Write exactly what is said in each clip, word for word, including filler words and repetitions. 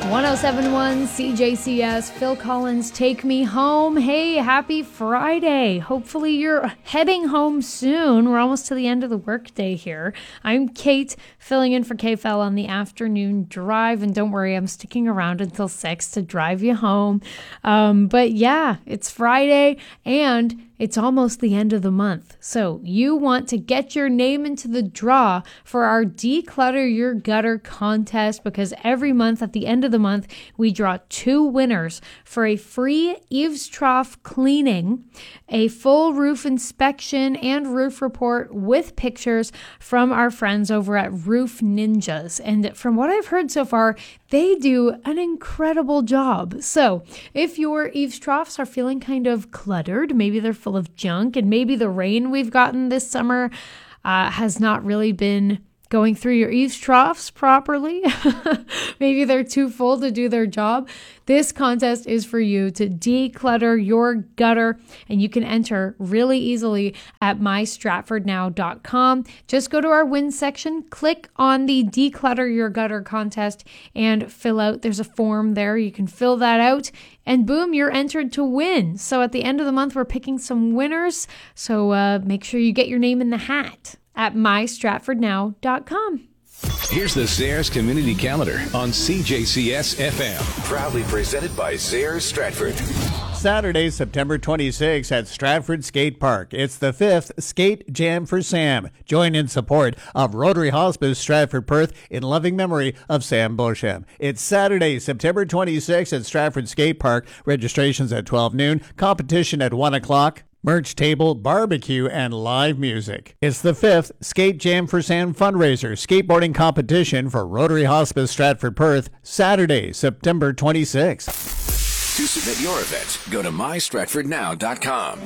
one oh seven point one C J C S, Phil Collins, Take Me Home. Hey, happy Friday. Hopefully you're heading home soon. We're almost to the end of the workday here. I'm Kate, filling in for K-Fel on the afternoon drive. And don't worry, I'm sticking around until six to drive you home. Um, but yeah, it's Friday and it's almost the end of the month. So you want to get your name into the draw for our Declutter Your Gutter contest, because every month at the end of the month, we draw two winners for a free eaves trough cleaning, a full roof inspection and roof report with pictures from our friends over at Roof Ninjas. And from what I've heard so far, they do an incredible job. So if your eaves troughs are feeling kind of cluttered, maybe they're full of junk, and maybe the rain we've gotten this summer uh, has not really been going through your eaves troughs properly. Maybe they're too full to do their job. This contest is for you to declutter your gutter, and you can enter really easily at my stratford now dot com. Just go to our win section, click on the Declutter Your Gutter contest, and fill out. There's a form there. You can fill that out, and boom, you're entered to win. So at the end of the month, we're picking some winners. So uh, make sure you get your name in the hat at my stratford now dot com. Here's the Zehrs Community Calendar on C J C S F M. Proudly presented by Zehrs Stratford. Saturday, September twenty-sixth at Stratford Skate Park. It's the fifth Skate Jam for Sam. Join in support of Rotary Hospice Stratford Perth in loving memory of Sam Beauchamp. It's Saturday, September twenty-sixth at Stratford Skate Park. Registrations at twelve noon. Competition at one o'clock. Merch table, barbecue, and live music. It's the fifth Skate Jam for Sam fundraiser skateboarding competition for Rotary Hospice Stratford Perth, Saturday, September twenty-sixth. To submit your event, go to my stratford now dot com.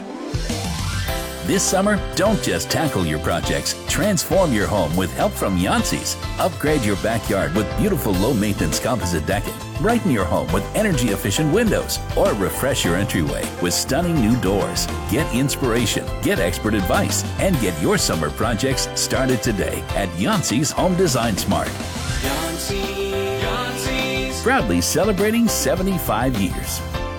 This summer, don't just tackle your projects. Transform your home with help from Yancey's. Upgrade your backyard with beautiful low-maintenance composite decking. Brighten your home with energy-efficient windows. Or refresh your entryway with stunning new doors. Get inspiration, get expert advice, and get your summer projects started today at Yancey's Home Design Smart. Yancey, Yancey's. Proudly celebrating seventy-five years.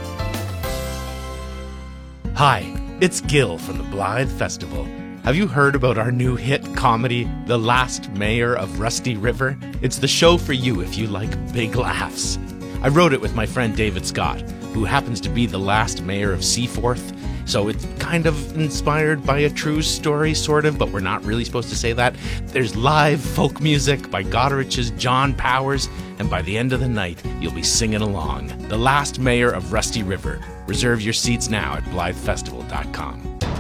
Hi. It's Gil from the Blythe Festival. Have you heard about our new hit comedy, The Last Mayor of Rusty River? It's the show for you if you like big laughs. I wrote it with my friend David Scott, who happens to be the last mayor of Seaforth. So it's kind of inspired by a true story, sort of, but we're not really supposed to say that. There's live folk music by Goderich's John Powers, and by the end of the night, you'll be singing along. The Last Mayor of Rusty River. Reserve your seats now at blythe festival dot com.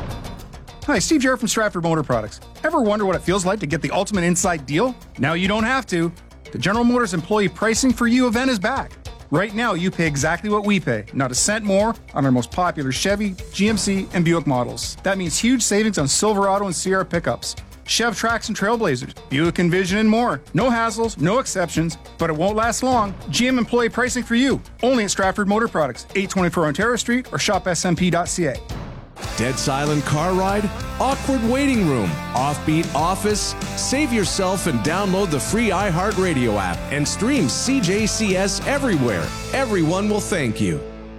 Hi, Steve Jarrett from Stratford Motor Products. Ever wonder what it feels like to get the ultimate inside deal? Now you don't have to. The General Motors Employee Pricing for You event is back. Right now, you pay exactly what we pay, not a cent more, on our most popular Chevy, G M C, and Buick models. That means huge savings on Silverado and Sierra pickups, Chev Trax and Trailblazers, Buick Envision, and more. No hassles, no exceptions, but it won't last long. G M Employee Pricing for You, only at Stratford Motor Products, eight twenty-four Ontario Street, or shop s m p dot c a. Dead silent car ride? Awkward waiting room? Offbeat office? Save yourself and download the free iHeartRadio app and stream C J C S everywhere. Everyone will thank you.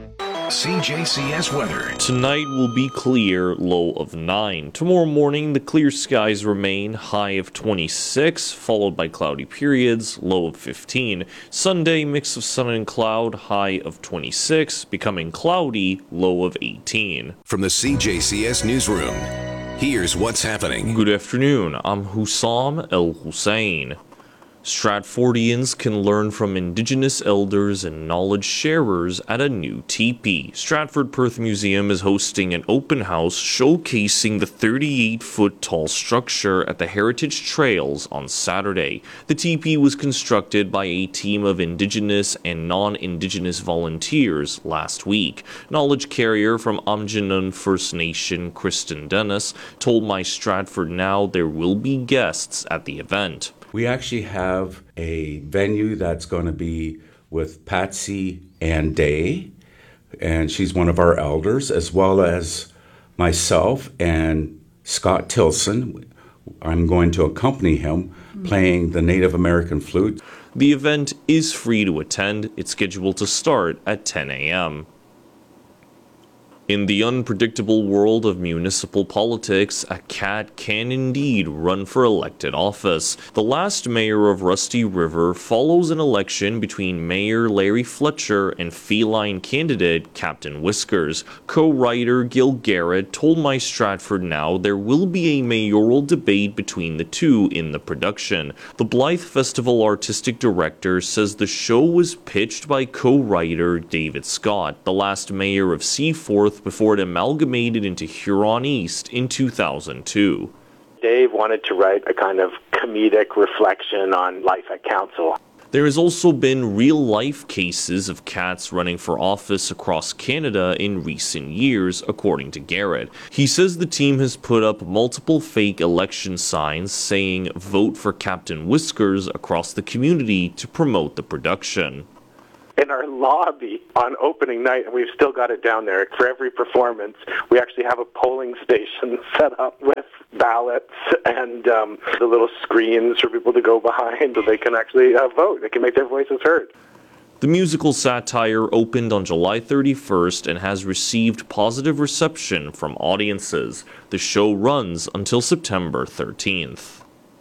C J C S weather. Tonight will be clear, low of nine. Tomorrow morning, the clear skies remain, high of twenty-six, followed by cloudy periods, low of fifteen. Sunday, mix of sun and cloud, high of twenty-six, becoming cloudy, low of eighteen. From the C J C S newsroom, here's what's happening. Good afternoon. I'm Hussam El Hussein. Stratfordians can learn from Indigenous elders and knowledge sharers at a new teepee. Stratford Perth Museum is hosting an open house showcasing the thirty-eight foot tall structure at the Heritage Trails on Saturday. The teepee was constructed by a team of Indigenous and non-Indigenous volunteers last week. Knowledge carrier from Aamjiwnayn First Nation, Kristen Dennis, told My Stratford Now there will be guests at the event. We actually have a venue that's going to be with Patsy and Day, and she's one of our elders, as well as myself and Scott Tilson. I'm going to accompany him playing the Native American flute. The event is free to attend. It's scheduled to start at ten a.m. In the unpredictable world of municipal politics, a cat can indeed run for elected office. The last mayor of Rusty River follows an election between Mayor Larry Fletcher and feline candidate Captain Whiskers. Co-writer Gil Garrett told My Stratford Now there will be a mayoral debate between the two in the production. The Blythe Festival artistic director says the show was pitched by co-writer David Scott, the last mayor of Seaforth, before it amalgamated into Huron East in two thousand two. Dave wanted to write a kind of comedic reflection on life at council. There has also been real-life cases of cats running for office across Canada in recent years, according to Garrett. He says the team has put up multiple fake election signs saying "Vote for Captain Whiskers" across the community to promote the production. In our lobby on opening night, and we've still got it down there, for every performance, we actually have a polling station set up with ballots and um, the little screens for people to go behind so they can actually uh, vote. They can make their voices heard. The musical satire opened on July thirty-first and has received positive reception from audiences. The show runs until September thirteenth.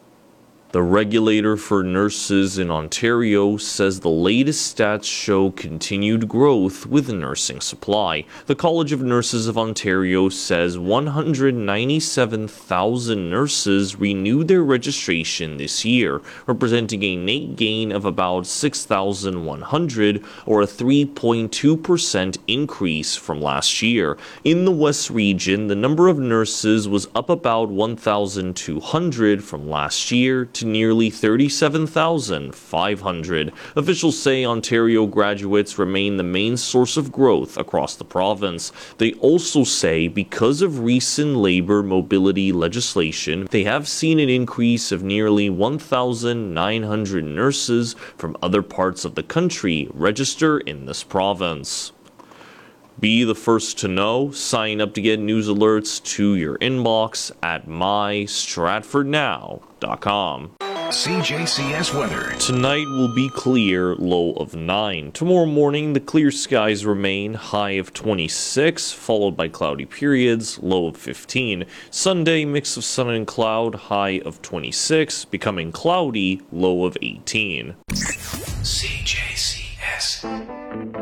The regulator for nurses in Ontario says the latest stats show continued growth with nursing supply. The College of Nurses of Ontario says one hundred ninety-seven thousand nurses renewed their registration this year, representing a net gain of about six thousand one hundred, or a three point two percent increase from last year. In the West region, the number of nurses was up about one thousand two hundred from last year to nearly thirty-seven thousand five hundred. Officials say Ontario graduates remain the main source of growth across the province. They also say because of recent labor mobility legislation, they have seen an increase of nearly one thousand nine hundred nurses from other parts of the country register in this province. Be the first to know. Sign up to get news alerts to your inbox at my stratford now dot com. C J C S weather. Tonight will be clear, low of nine. Tomorrow morning, the clear skies remain, high of twenty-six, followed by cloudy periods, low of fifteen. Sunday, mix of sun and cloud, high of twenty-six, becoming cloudy, low of eighteen. C J C S.